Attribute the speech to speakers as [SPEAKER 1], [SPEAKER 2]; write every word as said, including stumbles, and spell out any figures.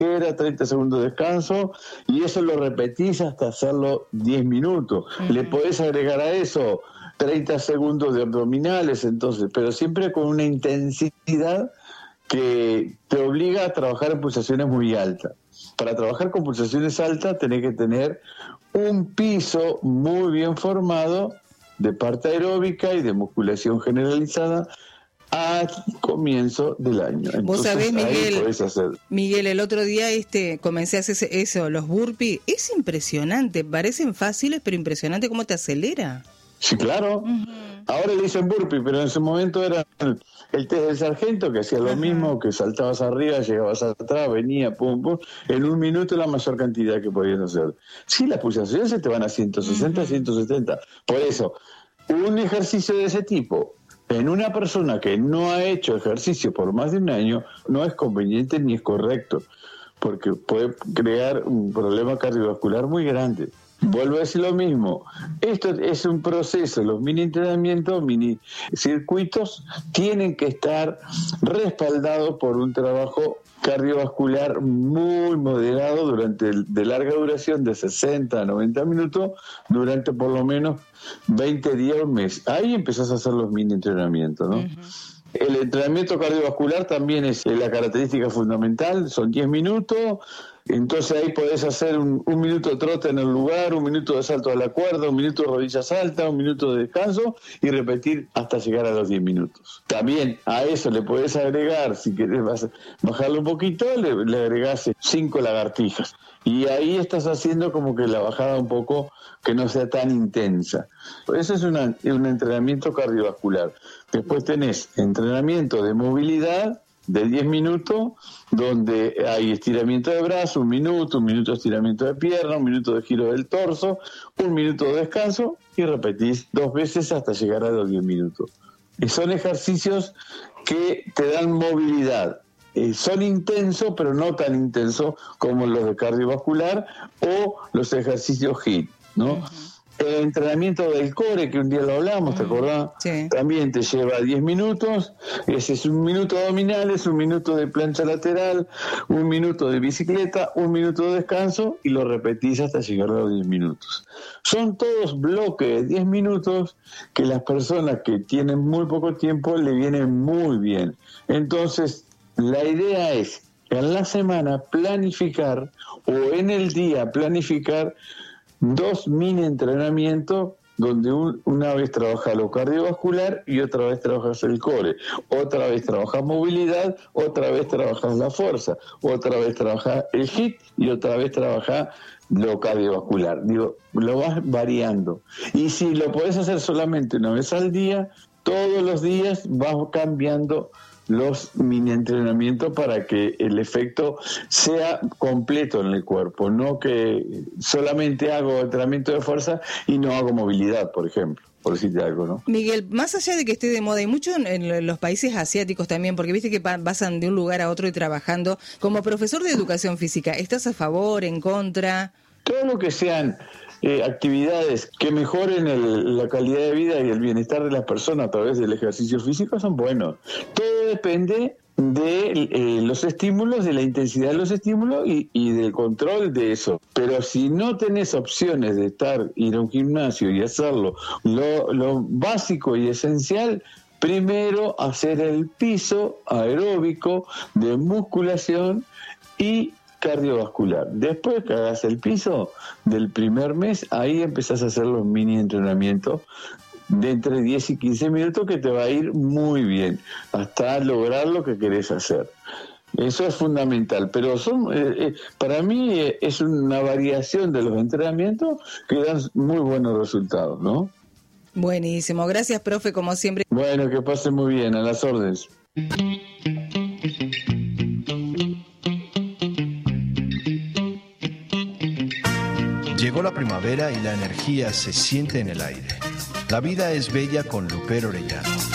[SPEAKER 1] ligera, treinta segundos de descanso, y eso lo repetís hasta hacerlo diez minutos. Uh-huh. Le podés agregar a eso treinta segundos de abdominales, entonces, pero siempre con una intensidad que te obliga a trabajar en pulsaciones muy altas. Para trabajar con pulsaciones altas tenés que tener un piso muy bien formado de parte aeróbica y de musculación generalizada al comienzo del año. Entonces,
[SPEAKER 2] vos sabés, Miguel,
[SPEAKER 1] ahí podés hacer.
[SPEAKER 2] Miguel, el otro día este comencé a hacer eso, los burpees. Es impresionante, parecen fáciles, pero impresionante cómo te acelera.
[SPEAKER 1] Sí, claro. Uh-huh. Ahora le dicen burpee, pero en ese momento era el, el test del sargento, que hacía lo uh-huh. mismo, que saltabas arriba, llegabas atrás, venía, pum, pum. En un minuto la mayor cantidad que podías hacer. Sí, las pulsaciones se te van a ciento sesenta, uh-huh. ciento setenta. Por eso, un ejercicio de ese tipo, en una persona que no ha hecho ejercicio por más de un año, no es conveniente ni es correcto, porque puede crear un problema cardiovascular muy grande. Vuelvo a decir lo mismo, esto es un proceso, los mini entrenamientos, mini circuitos tienen que estar respaldados por un trabajo cardiovascular muy moderado durante el, de larga duración de sesenta a noventa minutos durante por lo menos veinte días o un mes. Ahí empezás a hacer los mini entrenamientos, ¿no? Uh-huh. El entrenamiento cardiovascular también es la característica fundamental, son diez minutos, entonces ahí podés hacer un, un minuto de trote en el lugar, un minuto de salto a la cuerda, un minuto de rodillas altas, un minuto de descanso y repetir hasta llegar a los diez minutos. También a eso le podés agregar, si querés bajarlo un poquito, le, le agregás cinco lagartijas. Y ahí estás haciendo como que la bajada un poco que no sea tan intensa. Eso es una, un entrenamiento cardiovascular. Después tenés entrenamiento de movilidad de diez minutos, donde hay estiramiento de brazo, un minuto, un minuto de estiramiento de pierna, un minuto de giro del torso, un minuto de descanso y repetís dos veces hasta llegar a los diez minutos. Y son ejercicios que te dan movilidad. Eh, son intensos, pero no tan intensos como los de cardiovascular o los ejercicios H I I T, ¿no? Uh-huh. El entrenamiento del core, que un día lo hablamos, ¿te acordás? Sí. También te lleva diez minutos, ese es un minuto de abdominales, un minuto de plancha lateral, un minuto de bicicleta, un minuto de descanso y lo repetís hasta llegar a los diez minutos. Son todos bloques de diez minutos que las personas que tienen muy poco tiempo le vienen muy bien. Entonces, la idea es en la semana planificar o en el día planificar dos mini entrenamientos donde un, una vez trabajas lo cardiovascular y otra vez trabajas el core, otra vez trabajas movilidad, otra vez trabajas la fuerza, otra vez trabajas el H I I T y otra vez trabajas lo cardiovascular. Digo, lo vas variando. Y si lo podés hacer solamente una vez al día, todos los días vas cambiando los mini entrenamientos para que el efecto sea completo en el cuerpo, no que solamente hago entrenamiento de fuerza y no hago movilidad, por ejemplo, por decirte algo, ¿no?
[SPEAKER 2] Miguel, más allá de que esté de moda, y mucho en los países asiáticos también, porque viste que pasan de un lugar a otro y trabajando, como profesor de educación física, ¿estás a favor, en contra?
[SPEAKER 1] Todo lo que sean Eh, actividades que mejoren el, la calidad de vida y el bienestar de las personas a través del ejercicio físico son buenos. Todo depende de eh, los estímulos, de la intensidad de los estímulos y, y del control de eso. Pero si no tenés opciones de estar, ir a un gimnasio y hacerlo, lo, lo básico y esencial, primero hacer el piso aeróbico de musculación y cardiovascular. Después que hagas el piso del primer mes, ahí empezás a hacer los mini entrenamientos de entre diez y quince minutos que te va a ir muy bien hasta lograr lo que querés hacer. Eso es fundamental, pero son eh, eh, para mí eh, es una variación de los entrenamientos que dan muy buenos resultados, ¿no?
[SPEAKER 2] Buenísimo, gracias, profe, como siempre.
[SPEAKER 1] Bueno, que pase muy bien, a las órdenes.
[SPEAKER 3] Llegó la primavera y la energía se siente en el aire. La vida es bella con Luper Orellana.